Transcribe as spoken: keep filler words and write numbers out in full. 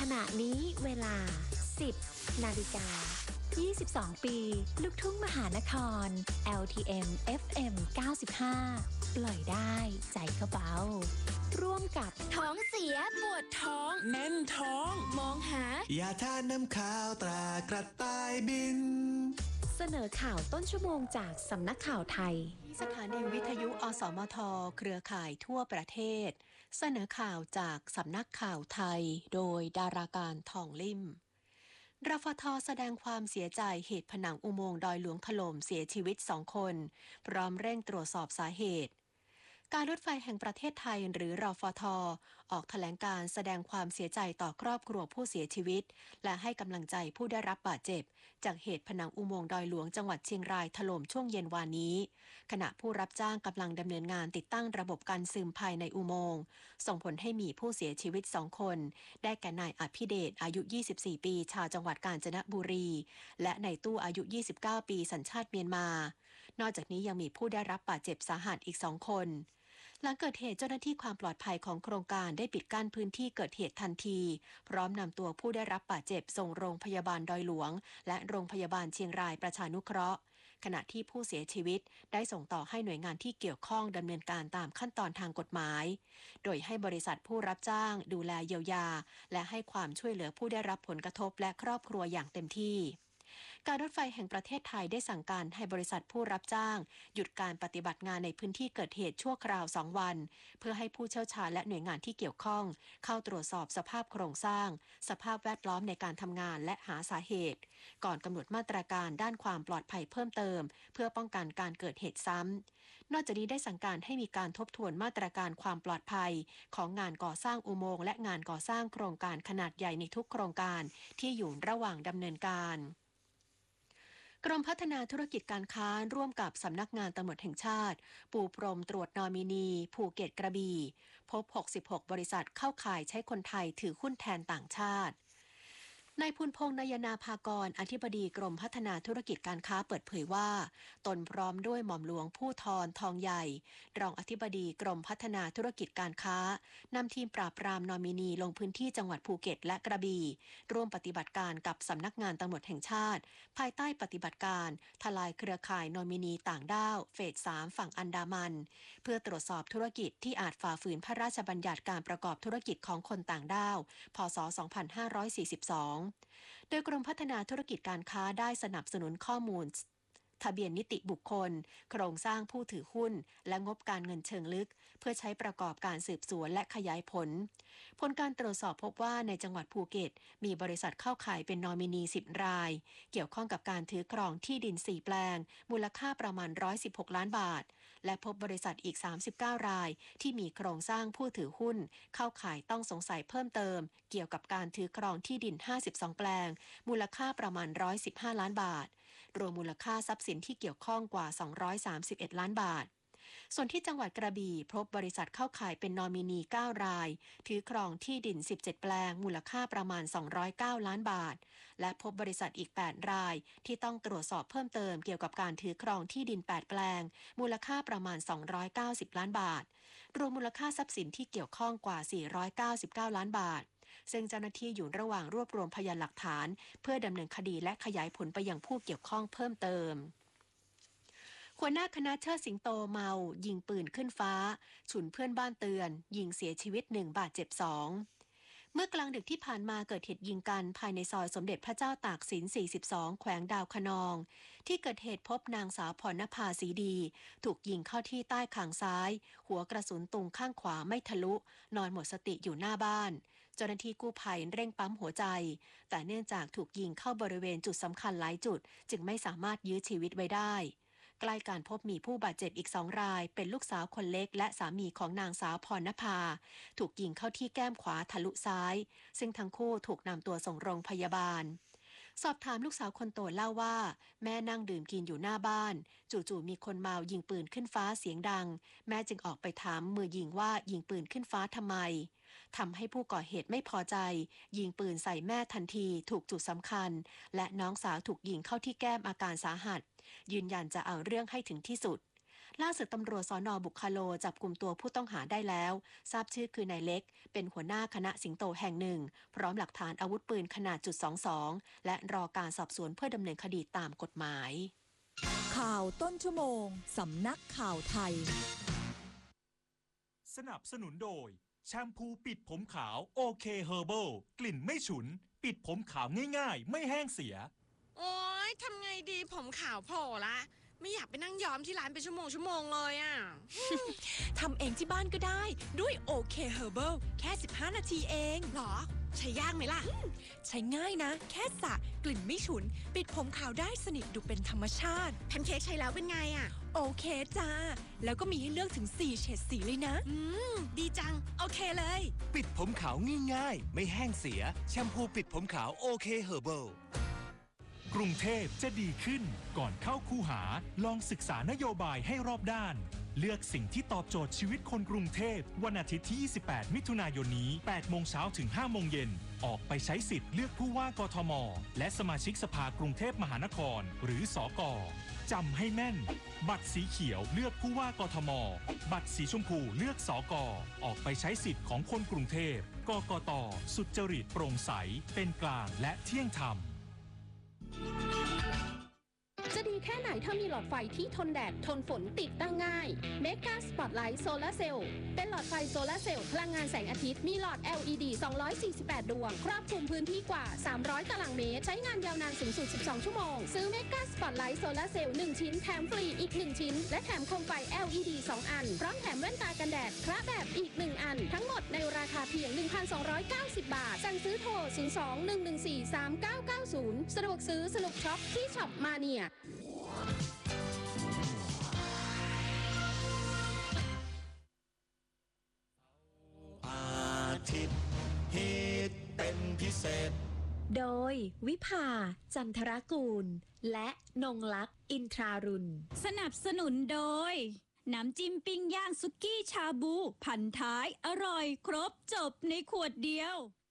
ขณะนี้เวลา สิบ นาฬิกา ยี่สิบสอง ปี ลูกทุ่งมหานคร แอล ที เอ็ม เอฟ เอ็ม เก้าสิบห้า ปล่อยได้ใจเขาเบาร่วมกับท้องเสียปวดท้องแน่นท้องมองหายาทานน้ำข้าวตรากระต่ายบินเสนอข่าวต้นชั่วโมงจากสำนักข่าวไทยสถานีวิทยุอสมทเครือข่ายทั่วประเทศเสนอข่าวจากสำนักข่าวไทยโดยดาราการทองลิ่มรฟท.แสดงความเสียใจเหตุผนังอุโมงค์ดอยหลวงถล่มเสียชีวิตสองคนพร้อมเร่งตรวจสอบสาเหตุการรถไฟแห่งประเทศไทยหรือรฟท.ออกแถลงการแสดงความเสียใจต่อครอบครัวผู้เสียชีวิตและให้กำลังใจผู้ได้รับบาดเจ็บจากเหตุผนังอุโมงค์ดอยหลวงจังหวัดเชียงรายถล่มช่วงเย็นวานนี้ขณะผู้รับจ้างกำลังดำเนินงานติดตั้งระบบกันซึมภายในอุโมงค์ส่งผลให้มีผู้เสียชีวิตสองคนได้แก่นายอภิเดชอายุยี่สิบสี่ปีชาวจังหวัดกาญจนบุรีและนายตู้อายุยี่สิบเก้าปีสัญชาติเมียนมานอกจากนี้ยังมีผู้ได้รับบาดเจ็บสาหัสอีกสองคนหลังเกิดเหตุเจ้าหน้าที่ความปลอดภัยของโครงการได้ปิดกั้นพื้นที่เกิดเหตุทันทีพร้อมนำตัวผู้ได้รับบาดเจ็บส่งโรงพยาบาลดอยหลวงและโรงพยาบาลเชียงรายประชานุเคราะห์ขณะที่ผู้เสียชีวิตได้ส่งต่อให้หน่วยงานที่เกี่ยวข้องดำเนินการตามขั้นตอนทางกฎหมายโดยให้บริษัทผู้รับจ้างดูแลเยียวยาและให้ความช่วยเหลือผู้ได้รับผลกระทบและครอบครัวอย่างเต็มที่การรถไฟแห่งประเทศไทยได้สั่งการให้บริษัทผู้รับจ้างหยุดการปฏิบัติงานในพื้นที่เกิดเหตุชั่วคราวสองวันเพื่อให้ผู้เชี่ยวชาญและหน่วยงานที่เกี่ยวข้องเข้าตรวจสอบสภาพโครงสร้างสภาพแวดล้อมในการทำงานและหาสาเหตุก่อนกำหนดมาตรการด้านความปลอดภัยเพิ่มเติมเพื่อป้องกันการเกิดเหตุซ้ำนอกจากนี้ได้สั่งการให้มีการทบทวนมาตรการความปลอดภัยของงานก่อสร้างอุโมงค์และงานก่อสร้างโครงการขนาดใหญ่ในทุกโครงการที่อยู่ระหว่างดำเนินการกรมพัฒนาธุรกิจการค้าร่วมกับสำนักงานตำรวจแห่งชาติปูพรมตรวจนอมินีภูเก็ตกระบี่พบหกสิบหกบริษัทเข้าข่ายใช้คนไทยถือหุ้นแทนต่างชาตินายพุนพงษ์นายนาภากรอธิบดีกรมพัฒนาธุรกิจการค้าเปิดเผยว่าตนพร้อมด้วยหม่อมหลวงผู้ทรทองใหญ่รองอธิบดีกรมพัฒนาธุรกิจการค้านำทีมปราบปรามนอมินีลงพื้นที่จังหวัดภูเก็ตและกระบี่ร่วมปฏิบัติการกับสำนักงานตำรวจแห่งชาติภายใต้ปฏิบัติการทลายเครือข่ายนอมินีต่างด้าวเฟสสามฝั่งอันดามันเพื่อตรวจสอบธุรกิจที่อาจฝ่าฝืนพระราชบัญญัติการประกอบธุรกิจของคนต่างด้าวพ.ศ. สองพันห้าร้อยสี่สิบสองโดยกรมพัฒนาธุรกิจการค้าได้สนับสนุนข้อมูลทะเบียนนิติบุคคลโครงสร้างผู้ถือหุ้นและงบการเงินเชิงลึกเพื่อใช้ประกอบการสืบสวนและขยายผลผลการตรวจสอบพบว่าในจังหวัดภูเก็ตมีบริษัทเข้าข่ายเป็นนอมินีสิบรายเกี่ยวข้องกับการถือครองที่ดินสี่แปลงมูลค่าประมาณหนึ่งร้อยสิบหกล้านบาทและพบบริษัทอีกสามสิบเก้ารายที่มีโครงสร้างผู้ถือหุ้นเข้าข่ายต้องสงสัยเพิ่มเติมเกี่ยวกับการถือครองที่ดินห้าสิบสองแปลงมูลค่าประมาณหนึ่งร้อยสิบห้าล้านบาทรวมมูลค่าทรัพย์สินที่เกี่ยวข้องกว่าสองร้อยสามสิบเอ็ดล้านบาทส่วนที่จังหวัดกระบี่พบบริษัทเข้าข่ายเป็นนอมินีเก้ารายถือครองที่ดินสิบเจ็ดแปลงมูลค่าประมาณสองร้อยเก้าล้านบาทและพบบริษัทอีกแปดรายที่ต้องตรวจสอบเพิ่มเติมเกี่ยวกับการถือครองที่ดินแปดแปลงมูลค่าประมาณสองร้อยเก้าสิบล้านบาทรวมมูลค่าทรัพย์สินที่เกี่ยวข้องกว่าสี่ร้อยเก้าสิบเก้าล้านบาทซึ่งเจ้าหน้าที่อยู่ระหว่างรวบรวมพยานหลักฐานเพื่อดำเนินคดีและขยายผลไปยังผู้เกี่ยวข้องเพิ่มเติมหัวหน้าคณะเชิดสิงโตเมายิงปืนขึ้นฟ้าฉุนเพื่อนบ้านเตือนยิงเสียชีวิตหนึ่งบาดเจ็บสองเมื่อกลางดึกที่ผ่านมาเกิดเหตุยิงกันภายในซอยสมเด็จพระเจ้าตากสินสี่สิบสองแขวงดาวคะนองที่เกิดเหตุพบนางสาวพรณภาศรีดีถูกยิงเข้าที่ใต้คางซ้ายหัวกระสุนตรงข้างขวาไม่ทะลุนอนหมดสติอยู่หน้าบ้านเจ้าหน้าที่กู้ภัยเร่งปั๊มหัวใจแต่เนื่องจากถูกยิงเข้าบริเวณจุดสำคัญหลายจุดจึงไม่สามารถยื้อชีวิตไว้ได้ใกล้การพบมีผู้บาดเจ็บอีกสองรายเป็นลูกสาวคนเล็กและสามีของนางสาวพรณภาถูกยิงเข้าที่แก้มขวาทะลุซ้ายซึ่งทั้งคู่ถูกนำตัวส่งโรงพยาบาลสอบถามลูกสาวคนโตเล่าว่าแม่นั่งดื่มกินอยู่หน้าบ้านจู่ๆมีคนเมายิงปืนขึ้นฟ้าเสียงดังแม่จึงออกไปถามมือยิงว่ายิงปืนขึ้นฟ้าทำไมทำให้ผู้ก่อเหตุไม่พอใจยิงปืนใส่แม่ทันทีถูกจุดสำคัญและน้องสาวถูกยิงเข้าที่แก้มอาการสาหัสยืนยันจะเอาเรื่องให้ถึงที่สุดล่าสุดตำรวจสน.บุคโลจับกลุ่มตัวผู้ต้องหาได้แล้วทราบชื่อคือนายเล็กเป็นหัวหน้าคณะสิงโตแห่งหนึ่งพร้อมหลักฐานอาวุธปืนขนาดจุดสองสองและรอการสอบสวนเพื่อดำเนินคดีตามกฎหมายข่าวต้นชั่วโมงสำนักข่าวไทยสนับสนุนโดยแชมพูปิดผมขาวโอเคเฮอร์เบิลกลิ่นไม่ฉุนปิดผมขาวง่ายๆไม่แห้งเสียโอ๊ยทำไงดีผมขาวโผล่ละไม่อยากไปนั่งย้อมที่ร้านเป็นชั่วโมงชั่วโมงเลยอ่ะทำเองที่บ้านก็ได้ด้วยโอเคเฮอร์เบิลแค่สิบห้านาทีเองหรอใช้ยากไหมล่ะใช้ง่ายนะแค่สระกลิ่นไม่ฉุนปิดผมขาวได้สนิทดูเป็นธรรมชาติแพนเค้กใช้แล้วเป็นไงอ่ะโอเคจ้าแล้วก็มีให้เลือกถึงสี่เฉดสีเลยนะอืมดีจังโอเคเลยปิดผมขาวง่ายๆไม่แห้งเสียแชมพูปิดผมขาวโอเคเฮอร์เบิลกรุงเทพจะดีขึ้นก่อนเข้าคูหาลองศึกษานโยบายให้รอบด้านเลือกสิ่งที่ตอบโจทย์ชีวิตคนกรุงเทพวันอาทิตย์ที่ยี่สิบแปดมิถุนายนนี้แปดโมงเช้าถึงห้าโมงเย็นออกไปใช้สิทธิ์เลือกผู้ว่ากทมและสมาชิกสภากรุงเทพมหานครหรือสกจำให้แม่นบัตรสีเขียวเลือกผู้ว่ากทมบัตรสีชมพูเลือกสกออกไปใช้สิทธิ์ของคนกรุงเทพกกตสุจริตโปร่งใสเป็นกลางและเที่ยงธรรมจะดีแค่ไหนถ้ามีหลอดไฟที่ทนแดดทนฝนติดตั้งง่าย Mega Spotlight Solar Cell เป็นหลอดไฟโซลาร์เซลล์พลังงานแสงอาทิตย์มีหลอด แอล อี ดี สองร้อยสี่สิบแปด ดวงครอบคลุมพื้นที่กว่าสามร้อยตารางเมตรใช้งานยาวนานสูงสุดสิบสองชั่วโมงซื้อ Mega Spotlight Solar Cell หนึ่งชิ้นแถมฟรีอีกหนึ่งชิ้นและแถมโคมไฟ แอล อี ดี สองอันพร้อมแถมแว่นตากันแดดคระแบบอีกหนึ่งอันทั้งหมดในราคาเพียง หนึ่งพันสองร้อยเก้าสิบ บาทสั่งซื้อโทรศูนย์ สอง หนึ่ง หนึ่ง สี่ สาม เก้า เก้า ศูนย์สะดวกซื้อสนุกช็อปที่ช็อปมาเนียอาทิตย์ฮิตเป็นพิเศษโดยวิภาจันทรกูลและนงลักษณ์อินทรารุณสนับสนุนโดยน้ำจิ้มปิ้งย่างสุกี้ชาบูพันท้ายอร่อยครบจบในขวดเดียว